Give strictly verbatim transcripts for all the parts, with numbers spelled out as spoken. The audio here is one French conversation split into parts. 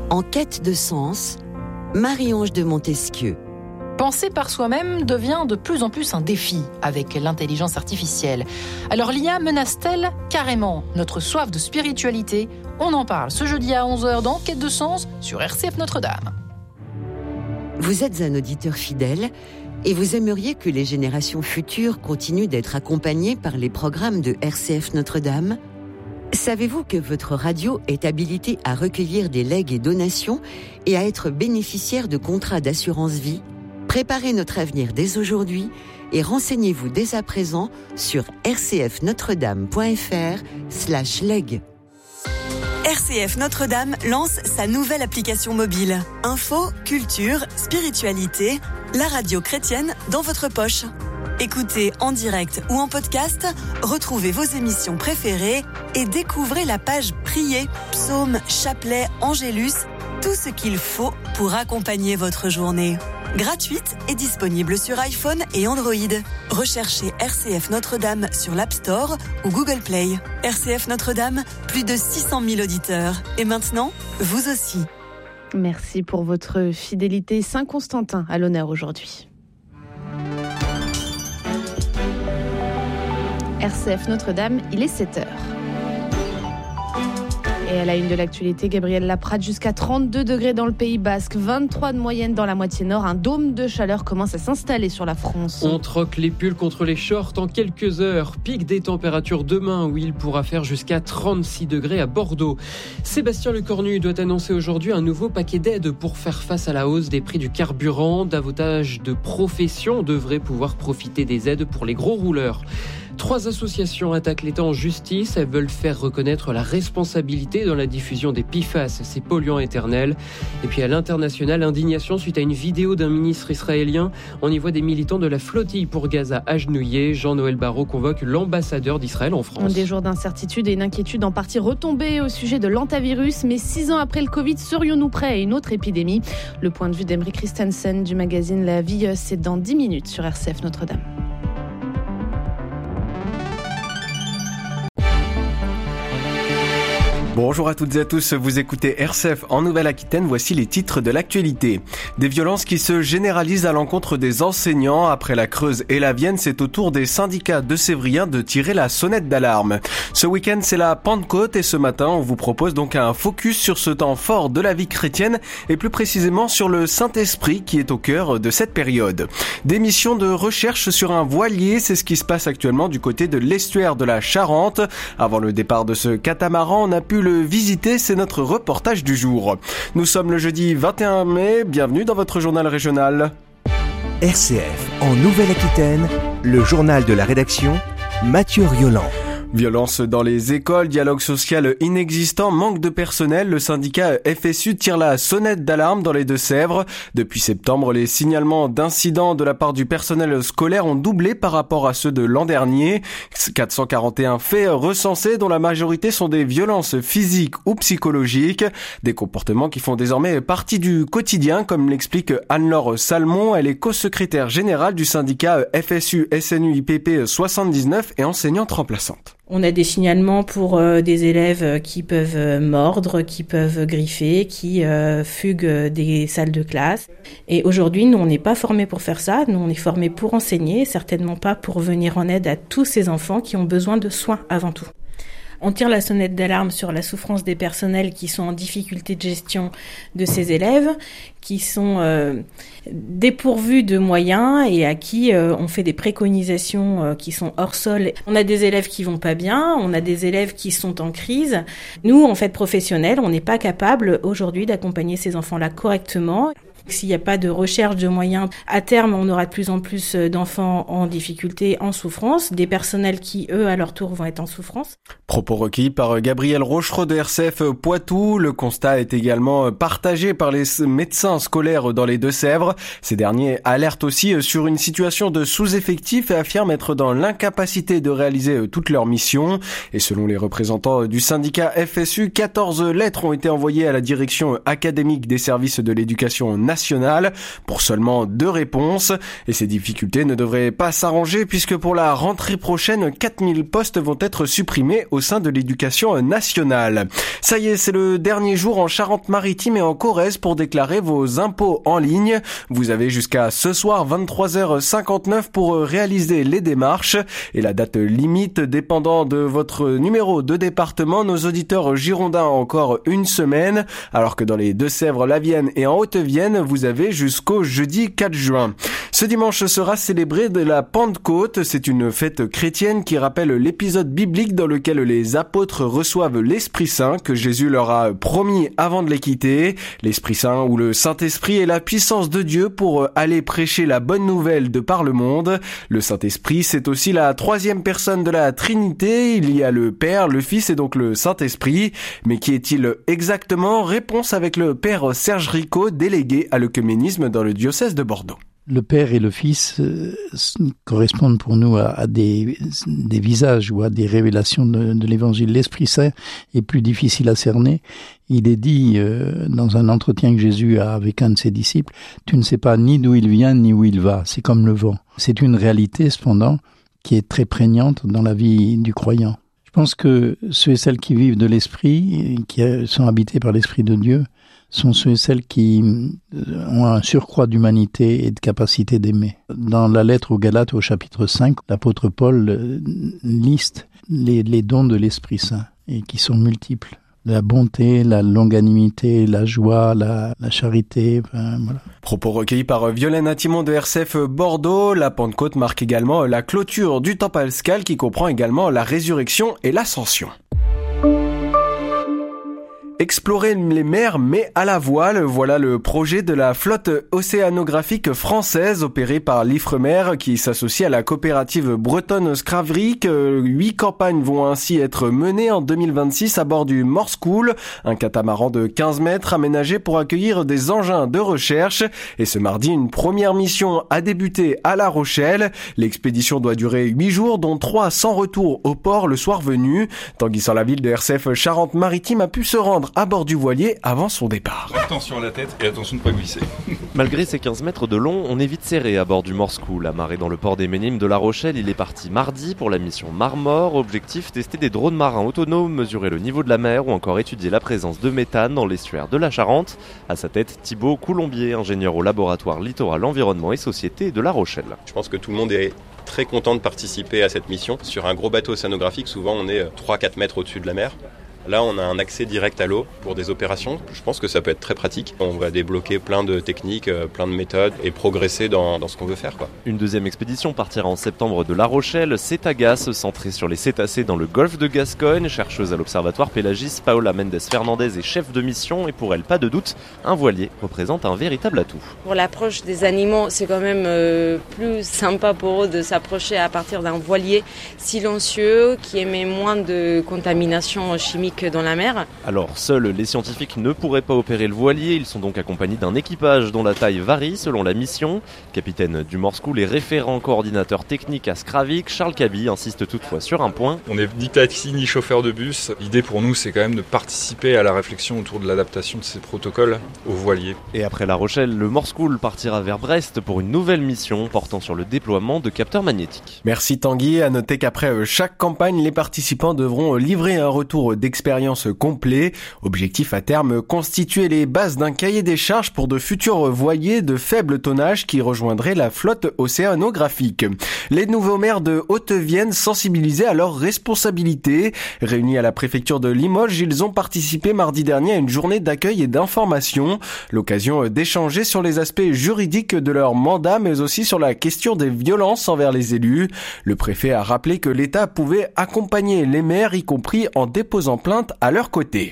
En quête de sens, Marie-Ange de Montesquieu. Penser par soi-même devient de plus en plus un défi avec l'intelligence artificielle. Alors l'I A menace-t-elle carrément notre soif de spiritualité ? On en parle ce jeudi à onze heures dans Quête de sens sur R C F Notre-Dame. Vous êtes un auditeur fidèle et vous aimeriez que les générations futures continuent d'être accompagnées par les programmes de R C F Notre-Dame ? Savez-vous que votre radio est habilitée à recueillir des legs et donations et à être bénéficiaire de contrats d'assurance vie ? Préparez notre avenir dès aujourd'hui et renseignez-vous dès à présent sur rcfnotredame.fr slash leg. R C F Notre-Dame lance sa nouvelle application mobile. Info, culture, spiritualité, la radio chrétienne dans votre poche. Écoutez en direct ou en podcast, retrouvez vos émissions préférées et découvrez la page Prier, psaumes, chapelets, angélus, tout ce qu'il faut pour accompagner votre journée. Gratuite et disponible sur iPhone et Android. Recherchez R C F Notre-Dame sur l'App Store ou Google Play. R C F Notre-Dame, plus de six cent mille auditeurs. Et maintenant, vous aussi. Merci pour votre fidélité. Saint-Constantin à l'honneur aujourd'hui. R C F Notre-Dame, il est sept heures. Et à la une de l'actualité, Gabriel Laprade, jusqu'à trente-deux degrés dans le Pays Basque, vingt-trois de moyenne dans la moitié nord. Un dôme de chaleur commence à s'installer sur la France. On troque les pulls contre les shorts en quelques heures. Pic des températures demain où il pourra faire jusqu'à trente-six degrés à Bordeaux. Sébastien Lecornu doit annoncer aujourd'hui un nouveau paquet d'aides pour faire face à la hausse des prix du carburant. Davantage de professions devraient pouvoir profiter des aides pour les gros rouleurs. Trois associations attaquent l'État en justice. Elles veulent faire reconnaître la responsabilité dans la diffusion des P F A S, ces polluants éternels. Et puis à l'international, indignation suite à une vidéo d'un ministre israélien. On y voit des militants de la flottille pour Gaza agenouillés. Jean-Noël Barrot convoque l'ambassadeur d'Israël en France. Des jours d'incertitude et une inquiétude en partie retombée au sujet de l'antavirus. Mais six ans après le Covid, serions-nous prêts à une autre épidémie ? Le point de vue d'Emery Christensen du magazine La Vie, c'est dans dix minutes sur R C F Notre-Dame. Bonjour à toutes et à tous, vous écoutez R C F en Nouvelle-Aquitaine, voici les titres de l'actualité. Des violences qui se généralisent à l'encontre des enseignants. Après la Creuse et la Vienne, c'est au tour des syndicats de Sévriens de tirer la sonnette d'alarme. Ce week-end, c'est la Pentecôte et ce matin, on vous propose donc un focus sur ce temps fort de la vie chrétienne et plus précisément sur le Saint-Esprit qui est au cœur de cette période. Des missions de recherche sur un voilier, c'est ce qui se passe actuellement du côté de l'estuaire de la Charente. Avant le départ de ce catamaran, on a pu le visiter, c'est notre reportage du jour. Nous sommes le jeudi vingt et un mai, bienvenue dans votre journal régional. R C F en Nouvelle-Aquitaine, le journal de la rédaction, Mathieu Rioland. Violence dans les écoles, dialogue social inexistant, manque de personnel, le syndicat F S U tire la sonnette d'alarme dans les Deux-Sèvres. Depuis septembre, les signalements d'incidents de la part du personnel scolaire ont doublé par rapport à ceux de l'an dernier. quatre cent quarante et un faits recensés dont la majorité sont des violences physiques ou psychologiques. Des comportements qui font désormais partie du quotidien, comme l'explique Anne-Laure Salmon. Elle est co-secrétaire générale du syndicat F S U S N U I P P soixante-dix-neuf et enseignante remplaçante. On a des signalements pour euh, des élèves qui peuvent euh, mordre, qui peuvent griffer, qui euh, fuguent des salles de classe. Et aujourd'hui, nous, on n'est pas formés pour faire ça. Nous, on est formés pour enseigner, certainement pas pour venir en aide à tous ces enfants qui ont besoin de soins avant tout. On tire la sonnette d'alarme sur la souffrance des personnels qui sont en difficulté de gestion de ces élèves, qui sont euh, dépourvus de moyens et à qui euh, on fait des préconisations euh, qui sont hors sol. On a des élèves qui vont pas bien, on a des élèves qui sont en crise. Nous, en fait, professionnels, on n'est pas capable aujourd'hui d'accompagner ces enfants-là correctement. S'il n'y a pas de recherche de moyens, à terme, on aura de plus en plus d'enfants en difficulté, en souffrance, des personnels qui, eux, à leur tour, vont être en souffrance. Propos recueillis par Gabriel Rochereau de R C F Poitou. Le constat est également partagé par les médecins scolaires dans les Deux-Sèvres. Ces derniers alertent aussi sur une situation de sous-effectif et affirment être dans l'incapacité de réaliser toutes leurs missions. Et selon les représentants du syndicat F S U, quatorze lettres ont été envoyées à la direction académique des services de l'éducation nationale nationale pour seulement deux réponses. Et ces difficultés ne devraient pas s'arranger puisque pour la rentrée prochaine, quatre mille postes vont être supprimés au sein de l'éducation nationale. Ça y est, c'est le dernier jour en Charente-Maritime et en Corrèze pour déclarer vos impôts en ligne. Vous avez jusqu'à ce soir vingt-trois heures cinquante-neuf pour réaliser les démarches et la date limite dépendant de votre numéro de département. Nos auditeurs girondins ont encore une semaine, alors que dans les Deux-Sèvres, la Vienne et en Haute-Vienne, vous avez jusqu'au jeudi quatre juin. Ce dimanche sera célébré de la Pentecôte. C'est une fête chrétienne qui rappelle l'épisode biblique dans lequel les apôtres reçoivent l'Esprit Saint que Jésus leur a promis avant de les quitter. L'Esprit Saint ou le Saint-Esprit est la puissance de Dieu pour aller prêcher la bonne nouvelle de par le monde. Le Saint-Esprit, c'est aussi la troisième personne de la Trinité. Il y a le Père, le Fils et donc le Saint-Esprit. Mais qui est-il exactement? Réponse avec le Père Serge Ricot, délégué à l'œcuménisme dans le diocèse de Bordeaux. Le Père et le Fils euh, correspondent pour nous à, à des, des visages ou à des révélations de, de l'Évangile. L'Esprit Saint est plus difficile à cerner. Il est dit euh, dans un entretien que Jésus a avec un de ses disciples, « Tu ne sais pas ni d'où il vient ni où il va, c'est comme le vent ». C'est une réalité cependant qui est très prégnante dans la vie du croyant. Je pense que ceux et celles qui vivent de l'Esprit, qui sont habités par l'Esprit de Dieu, sont ceux et celles qui ont un surcroît d'humanité et de capacité d'aimer. Dans la lettre aux Galates au chapitre cinq, l'apôtre Paul liste les, les dons de l'Esprit Saint et qui sont multiples. La bonté, la longanimité, la joie, la, la charité, enfin, voilà. Propos recueillis par Violaine Atimon de R C F Bordeaux. La Pentecôte marque également la clôture du temps pascal qui comprend également la résurrection et l'ascension. Explorer les mers mais à la voile, voilà le projet de la flotte océanographique française opérée par l'Ifremer qui s'associe à la coopérative bretonne Skravrik. Huit campagnes vont ainsi être menées en deux mille vingt-six à bord du Morscool, un catamaran de quinze mètres aménagé pour accueillir des engins de recherche. Et ce mardi, une première mission a débuté à La Rochelle. L'expédition doit durer huit jours, dont trois sans retour au port le soir venu. Tanguy Sans-la-Ville de R C F Charente-Maritime a pu se rendre à bord du voilier avant son départ. Attention à la tête et attention de ne pas glisser. Malgré ses quinze mètres de long, on est vite serré à bord du Morscool. Amarré dans le port des Ménimes de La Rochelle, il est parti mardi pour la mission Marmor. Objectif, tester des drones marins autonomes, mesurer le niveau de la mer ou encore étudier la présence de méthane dans l'estuaire de la Charente. À sa tête, Thibaut Coulombier, ingénieur au laboratoire littoral environnement et société de La Rochelle. Je pense que tout le monde est très content de participer à cette mission. Sur un gros bateau océanographique, souvent on est trois à quatre mètres au-dessus de la mer. Là, on a un accès direct à l'eau pour des opérations. Je pense que ça peut être très pratique. On va débloquer plein de techniques, plein de méthodes et progresser dans, dans ce qu'on veut faire, quoi. Une deuxième expédition partira en septembre de La Rochelle. Cétagas, centrée sur les cétacés dans le golfe de Gascogne. Chercheuse à l'observatoire Pélagis, Paola Mendes Fernandez est chef de mission. Et pour elle, pas de doute, un voilier représente un véritable atout. Pour l'approche des animaux, c'est quand même euh, plus sympa pour eux de s'approcher à partir d'un voilier silencieux qui émet moins de contamination chimique dans la mer. Alors, seuls les scientifiques ne pourraient pas opérer le voilier. Ils sont donc accompagnés d'un équipage dont la taille varie selon la mission. Capitaine du Morscool et référent coordinateur technique à Skravik, Charles Cabi insiste toutefois sur un point. On n'est ni taxi ni chauffeur de bus. L'idée pour nous, c'est quand même de participer à la réflexion autour de l'adaptation de ces protocoles au voilier. Et après La Rochelle, le Morscool partira vers Brest pour une nouvelle mission portant sur le déploiement de capteurs magnétiques. Merci Tanguy. À noter qu'après chaque campagne, les participants devront livrer un retour d'expérience complet. Objectif à terme, constituer les bases d'un cahier des charges pour de futurs voiliers de faible tonnage qui rejoindraient la flotte océanographique. Les nouveaux maires de Haute-Vienne sensibilisés à leurs responsabilités. Réunis à la préfecture de Limoges, ils ont participé mardi dernier à une journée d'accueil et d'information. L'occasion d'échanger sur les aspects juridiques de leur mandat, mais aussi sur la question des violences envers les élus. Le préfet a rappelé que l'État pouvait accompagner les maires, y compris en déposant plainte à leur côté.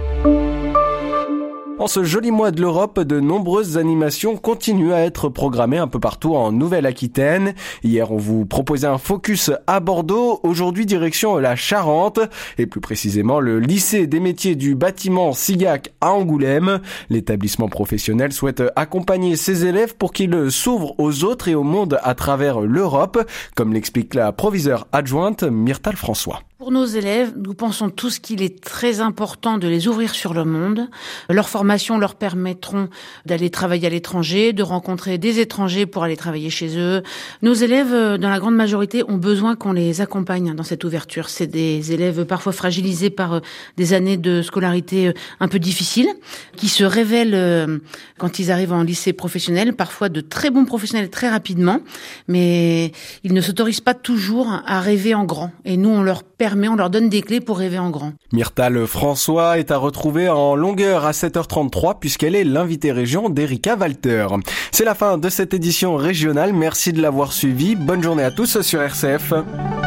En ce joli mois de l'Europe, de nombreuses animations continuent à être programmées un peu partout en Nouvelle-Aquitaine. Hier, on vous proposait un focus à Bordeaux. Aujourd'hui, direction la Charente et plus précisément le lycée des métiers du bâtiment Sigac à Angoulême. L'établissement professionnel souhaite accompagner ses élèves pour qu'ils s'ouvrent aux autres et au monde à travers l'Europe, comme l'explique la proviseure adjointe Myrtale François. Pour nos élèves, nous pensons tous qu'il est très important de les ouvrir sur le monde. Leurs formations leur permettront d'aller travailler à l'étranger, de rencontrer des étrangers pour aller travailler chez eux. Nos élèves, dans la grande majorité, ont besoin qu'on les accompagne dans cette ouverture. C'est des élèves parfois fragilisés par des années de scolarité un peu difficiles, qui se révèlent quand ils arrivent en lycée professionnel, parfois de très bons professionnels très rapidement, mais ils ne s'autorisent pas toujours à rêver en grand. Et nous, on leur permet mais on leur donne des clés pour rêver en grand. Myrtale François est à retrouver en longueur à sept heures trente-trois puisqu'elle est l'invitée région d'Erika Walter. C'est la fin de cette édition régionale. Merci de l'avoir suivi. Bonne journée à tous sur R C F.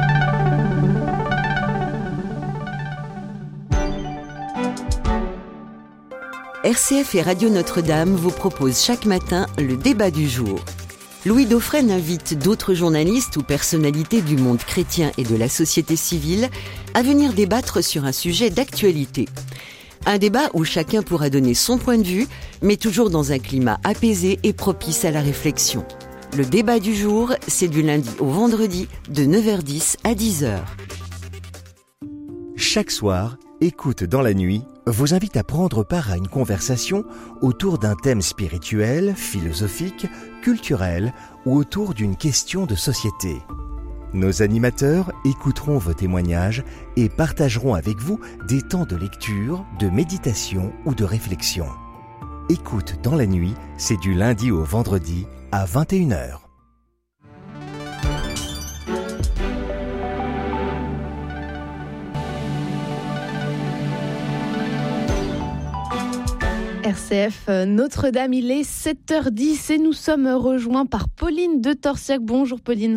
R C F et Radio Notre-Dame vous proposent chaque matin le débat du jour. Louis Dauphren invite d'autres journalistes ou personnalités du monde chrétien et de la société civile à venir débattre sur un sujet d'actualité. Un débat où chacun pourra donner son point de vue, mais toujours dans un climat apaisé et propice à la réflexion. Le débat du jour, c'est du lundi au vendredi de neuf heures dix à dix heures. Chaque soir, Écoute dans la nuit vous invite à prendre part à une conversation autour d'un thème spirituel, philosophique, culturel ou autour d'une question de société. Nos animateurs écouteront vos témoignages et partageront avec vous des temps de lecture, de méditation ou de réflexion. Écoute dans la nuit, c'est du lundi au vendredi à vingt et une heures. R C F Notre-Dame, il est sept heures dix et nous sommes rejoints par Pauline de Torsiac. Bonjour Pauline.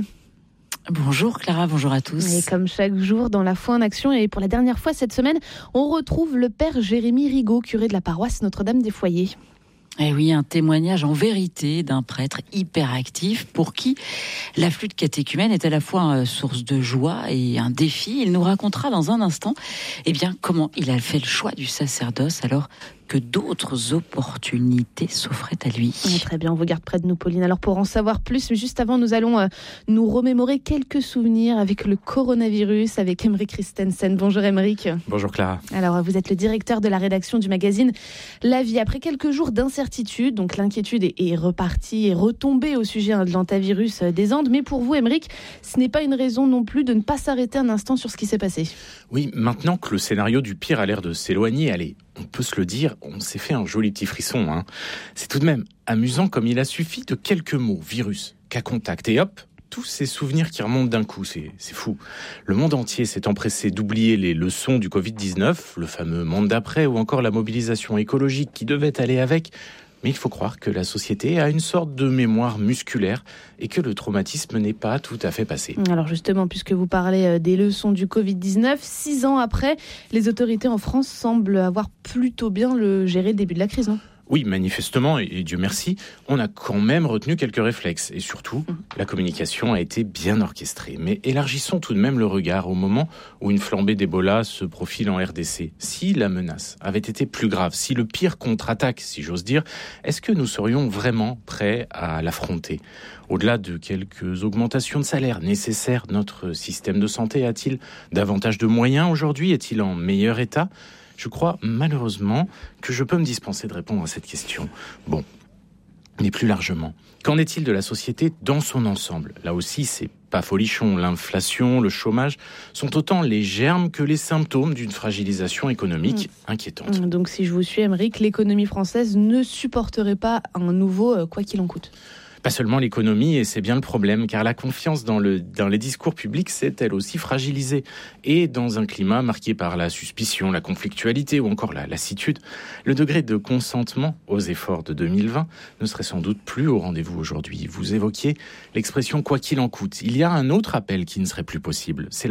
Bonjour Clara, bonjour à tous. Et comme chaque jour dans la foi en action, et pour la dernière fois cette semaine, on retrouve le père Jérémy Rigaud, curé de la paroisse Notre-Dame des Foyers. Eh oui, un témoignage en vérité d'un prêtre hyper actif pour qui la flûte catéchumène est à la fois source de joie et un défi. Il nous racontera dans un instant eh bien, comment il a fait le choix du sacerdoce alors que d'autres opportunités s'offraient à lui. Très bien, on vous garde près de nous, Pauline. Alors pour en savoir plus, mais juste avant, nous allons euh, nous remémorer quelques souvenirs avec le coronavirus, avec Aymeric Christensen. Bonjour Aymeric. Bonjour Clara. Alors vous êtes le directeur de la rédaction du magazine La Vie. Après quelques jours d'incertitude, donc l'inquiétude est, est repartie et retombée au sujet hein, de l'hantavirus des Andes. Mais pour vous, Aymeric, ce n'est pas une raison non plus de ne pas s'arrêter un instant sur ce qui s'est passé. Oui, maintenant que le scénario du pire a l'air de s'éloigner, allez, on peut se le dire, on s'est fait un joli petit frisson. Hein. C'est tout de même amusant comme il a suffi de quelques mots, virus, cas contact, et hop, tous ces souvenirs qui remontent d'un coup, c'est, c'est fou. Le monde entier s'est empressé d'oublier les leçons du covid dix-neuf, le fameux monde d'après, ou encore la mobilisation écologique qui devait aller avec. Mais il faut croire que la société a une sorte de mémoire musculaire et que le traumatisme n'est pas tout à fait passé. Alors justement, puisque vous parlez des leçons du covid dix-neuf, six ans après, les autorités en France semblent avoir plutôt bien le géré le début de la crise, non ? Oui, manifestement, et Dieu merci, on a quand même retenu quelques réflexes. Et surtout, mmh. la communication a été bien orchestrée. Mais élargissons tout de même le regard au moment où une flambée d'Ebola se profile en R D C. Si la menace avait été plus grave, si le pire contre-attaque, si j'ose dire, est-ce que nous serions vraiment prêts à l'affronter ? Au-delà de quelques augmentations de salaire nécessaires, notre système de santé a-t-il davantage de moyens aujourd'hui ? Est-il en meilleur état ? Je crois malheureusement que je peux me dispenser de répondre à cette question. Bon, mais plus largement, qu'en est-il de la société dans son ensemble ? Là aussi, c'est pas folichon. L'inflation, le chômage sont autant les germes que les symptômes d'une fragilisation économique mmh. inquiétante. Donc si je vous suis, Aymeric, l'économie française ne supporterait pas un nouveau quoi qu'il en coûte. Pas seulement l'économie, et c'est bien le problème, car la confiance dans, le, dans les discours publics s'est elle aussi fragilisée. Et dans un climat marqué par la suspicion, la conflictualité ou encore la lassitude, le degré de consentement aux efforts de deux mille vingt ne serait sans doute plus au rendez-vous aujourd'hui. Vous évoquiez l'expression « quoi qu'il en coûte ». Il y a un autre appel qui ne serait plus possible, c'est